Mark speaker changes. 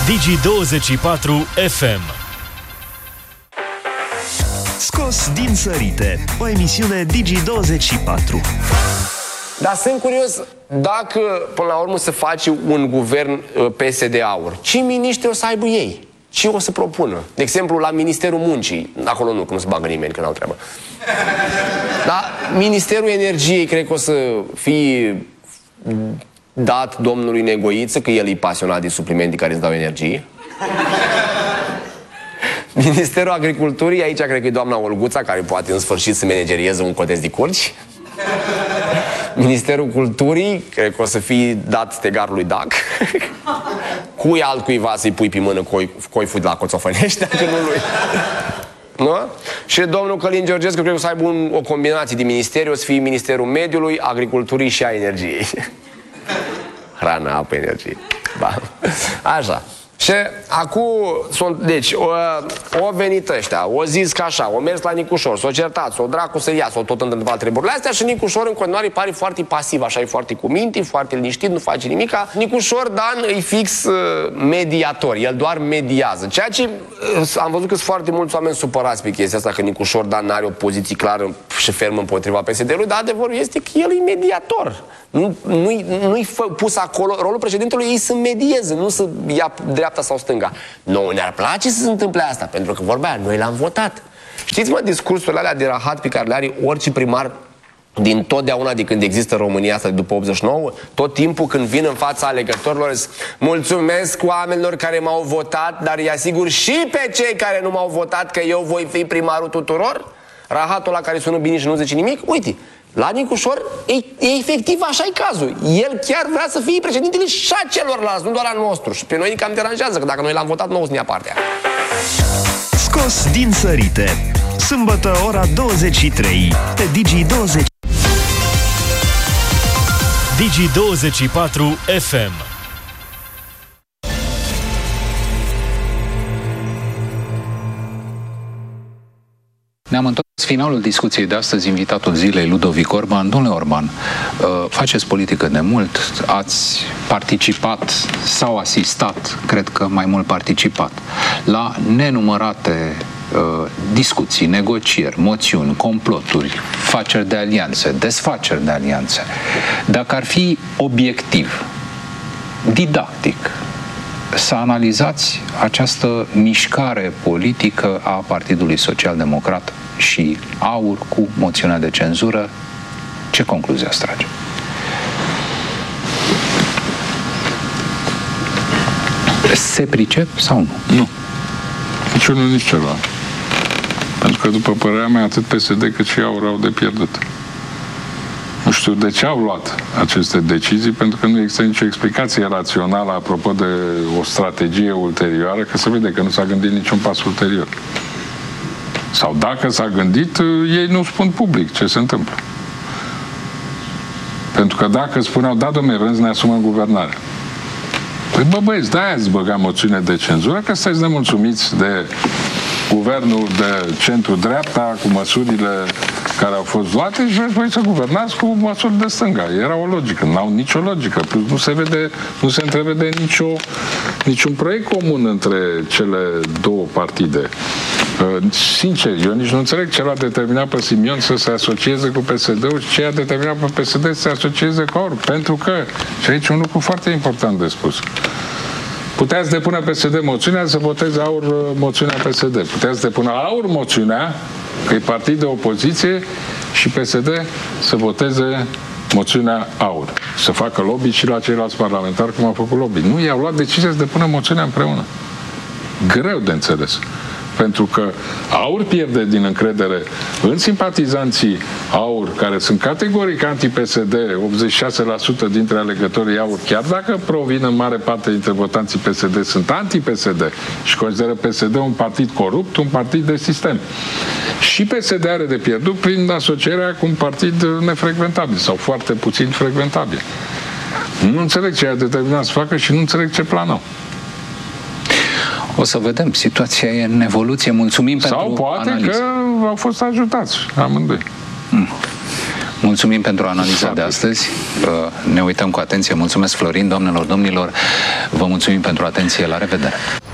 Speaker 1: Digi24 FM.
Speaker 2: Scos din sărite, o emisiune Digi24.
Speaker 3: Dar sunt curios, dacă până la urmă se face un guvern PSD-AUR, ce miniștri o să aibă ei? Ce o să propună? De exemplu, la Ministerul Muncii, acolo nu, că nu se bagă nimeni, că n-au treabă. Dar Ministerul Energiei cred că o să fie dat domnului Negoiță, că el e pasionat de suplimente care îți dau energie. Ministerul Agriculturii, aici cred că e doamna Olguța, care poate în sfârșit să managerieze un cotez de curci. Ministerul Culturii, cred că o să fie dat stegarului Dac. Cui altcuiva să-i pui pe mână coiful de la Coțofănești, dacă nu lui. Nu? Și domnul Călin Georgescu cred că o să aibă o combinație de ministeri, o să fie Ministerul Mediului, Agriculturii și a Energiei. Hrana, apă, energie. Ba. Așa. Și acum, deci, o venit ăștia, o zis că așa, o mers la Nicușor, s-o certat, s-o dracu să ia, s-o tot întâmplat treburile astea și Nicușor în continuare pare foarte pasiv, așa, e foarte cu minte, foarte liniștit, nu face nimica. Nicușor Dan e fix mediator, el doar mediază, ceea ce am văzut că sunt foarte mulți oameni supărați pe chestia asta, că Nicușor Dan n-are o poziție clară și fermă împotriva PSD-ului, dar adevărul este că el e mediator. Nu-i pus acolo, rolul președintelui ei să medieze, nu să ia dreapta sau stânga. Nouă ne-ar place să se întâmple asta, pentru că vorbea, noi l-am votat. Știți, mă, discursurile alea de rahat pe care le are orice primar din totdeauna de când există România asta, după 89, tot timpul când vin în fața alegătorilor, mulțumesc oamenilor care m-au votat, dar îi asigur și pe cei care nu m-au votat că eu voi fi primarul tuturor. Rahatul ăla care sună bine și nu zice nimic, uite, la Nicușor e efectiv așa-i cazul. El chiar vrea să fie președintele și a celorlalți, nu doar al nostru. Și pe noi cam deranjează, că dacă noi l-am votat, nouă să ne ia partea.
Speaker 2: Scos din sărite, sâmbătă ora 23 pe Digi20.
Speaker 1: Digi24 FM.
Speaker 4: Ne-am întors finalul discuției de astăzi, invitatul zilei Ludovic Orban. Domnule Orban, faceți politică de mult, ați participat sau asistat, cred că mai mult participat, la nenumărate discuții, negocieri, moțiuni, comploturi, faceri de alianțe, desfaceri de alianțe. Dacă ar fi obiectiv, didactic, să analizați această mișcare politică a Partidului Social-Democrat și AUR cu moțiunea de cenzură, ce concluzie ați trage? Se pricep sau nu?
Speaker 5: Nu. Nici unul, nici celălalt. Pentru că, după părerea mea, atât PSD cât și AUR au de pierdut. Nu știu de ce au luat aceste decizii, pentru că nu există nicio explicație rațională apropo de o strategie ulterioară, că se vede că nu s-a gândit niciun pas ulterior. Sau dacă s-a gândit, ei nu spun public ce se întâmplă. Pentru că dacă spuneau, da, dom'le, vrem să ne asumăm guvernarea. Păi, băieți, de-aia ați băgat moțiune de cenzură, că sunteți nemulțumiți de guvernul de centru-dreapta, cu măsurile care au fost luate și vreți voi să guvernați cu măsuri de stânga. Era o logică. N-au nicio logică. Plus nu se întrevede niciun proiect comun între cele două partide. Sincer, eu nici nu înțeleg ce l-a determinat pe Simion să se asocieze cu PSD-ul și ce a determinat pe PSD să se asocieze cu AUR. Pentru că, și aici un lucru foarte important de spus, puteați depune PSD moțiunea să voteze AUR moțiunea PSD. Puteați depune AUR moțiunea, că e partid de opoziție, și PSD să voteze moțiunea AUR. Să facă lobby și la ceilalți parlamentari cum au făcut lobby. Nu, i-au luat decizia să depună moțiunea împreună. Greu de înțeles. Pentru că AUR pierde din încredere în simpatizanții AUR, care sunt categoric anti-PSD, 86% dintre alegătorii AUR, chiar dacă provin în mare parte dintre votanții PSD, sunt anti-PSD și consideră PSD un partid corupt, un partid de sistem. Și PSD are de pierdut prin asocierea cu un partid nefrecventabil sau foarte puțin frecventabil. Nu înțeleg ce a determinat să facă și nu înțeleg ce plan au.
Speaker 4: O să vedem. Situația e în evoluție. Mulțumim pentru analiză.
Speaker 5: Sau poate că au fost ajutați amândoi.
Speaker 4: Mulțumim pentru analiza de astăzi. Ne uităm cu atenție. Mulțumesc, Florin, doamnelor, domnilor. Vă mulțumim pentru atenție, la revedere!